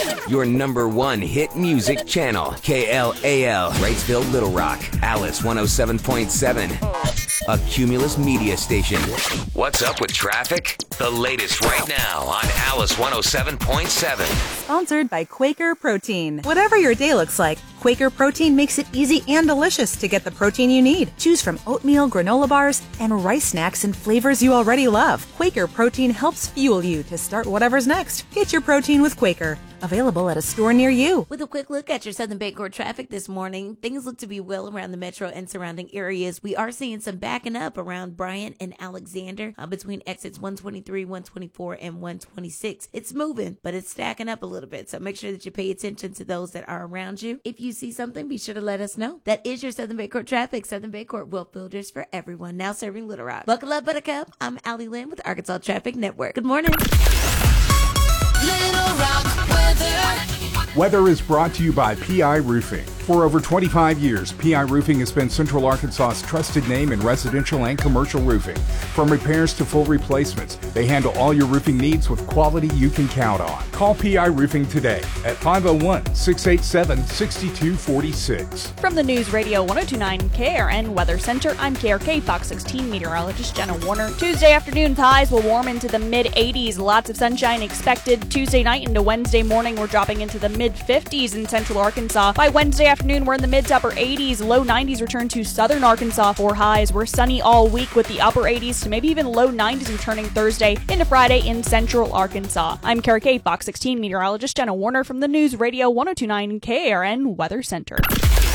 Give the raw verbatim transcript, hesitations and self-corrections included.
Your number one hit music channel. K L A L, Wrightsville, Little Rock. Alice one oh seven point seven. A Cumulus media station. What's up with traffic? The latest right now on Alice one oh seven point seven. Sponsored by Quaker Protein. Whatever your day looks like, Quaker Protein makes it easy and delicious to get the protein you need. Choose from oatmeal, granola bars, and rice snacks in flavors you already love. Quaker Protein helps fuel you to start whatever's next. Get your protein with Quaker. Available at a store near you. With a quick look at your Southern Bayport traffic this morning, things look to be well around the metro and surrounding areas. We are seeing some backing up around Bryant and Alexander uh, between exits one twenty-three, one twenty-four, and one twenty-six. It's moving, but it's stacking up a little bit, so make sure that you pay attention to those that are around you. If you see something, be sure to let us know. That is your Southern Bayport traffic. Southern Bayport will filters for everyone, now serving Little Rock. Buckle up, Buttercup. I'm Allie Lynn with Arkansas Traffic Network. Good morning. Little Rock weather. Weather is brought to you by P I Roofing. For over twenty-five years, P I Roofing has been Central Arkansas's trusted name in residential and commercial roofing. From repairs to full replacements, they handle all your roofing needs with quality you can count on. Call P I Roofing today at five oh one, six eight seven, six two four six. From the News Radio one oh two point nine K R N Weather Center, I'm K R K Fox sixteen meteorologist Jenna Warner. Tuesday afternoon, highs will warm into the mid eighties. Lots of sunshine expected. Tuesday night into Wednesday morning, we're dropping into the mid fifties in central Arkansas. By Wednesday afternoon, we're in the mid to upper eighties. Low nineties return to southern Arkansas for highs. We're sunny all week with the upper eighties to maybe even low nineties returning Thursday into Friday in central Arkansas. I'm K R K Fox sixteen meteorologist Jenna Warner from the News Radio one oh two point nine K R N Weather Center.